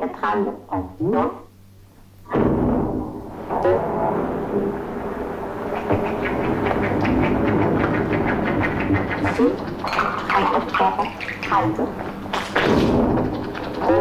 centrale en non. 2. Ici, ein Absperrer, halbe.